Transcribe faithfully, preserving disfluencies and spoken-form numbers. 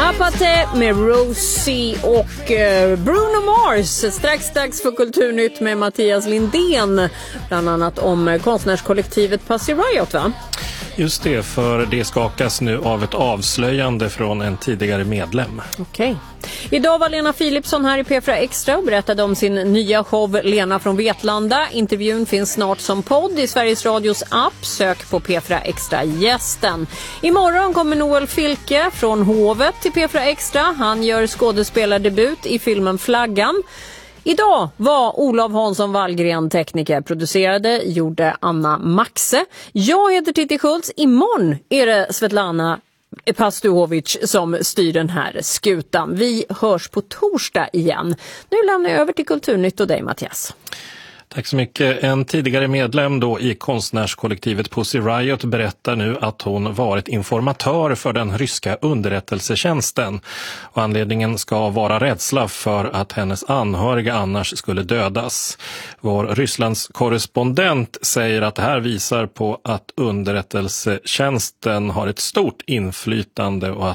Apathy med Rosie och eh, Bruno Mars. Strax dags för Kulturnytt med Mattias Lindén. Bland annat om konstnärskollektivet Pussy Riot, va? Just det, för det skakas nu av ett avslöjande från en tidigare medlem. Okej. Idag var Lena Philipsson här i P fyra Extra och berättade om sin nya show Lena från Vetlanda. Intervjun finns snart som podd i Sveriges Radios app. Sök på P fyra Extra gästen. Imorgon kommer Noel Filke från Hovet till P fyra Extra. Han gör skådespelardebut i filmen Flaggan. Idag var Olof Hansson Wallgren tekniker, producerade, gjorde Anna Maxe. Jag heter Titti Schultz. Imorgon är det Svetlana Pastuhovic som styr den här skutan. Vi hörs på torsdag igen. Nu lämnar jag över till Kulturnytt och dig, Mattias. Tack så mycket. En tidigare medlem då i konstnärskollektivet Pussy Riot berättar nu att hon varit informatör för den ryska underrättelsetjänsten. Och anledningen ska vara rädsla för att hennes anhöriga annars skulle dödas. Vår Rysslands korrespondent säger att det här visar på att underrättelsetjänsten har ett stort inflytande och att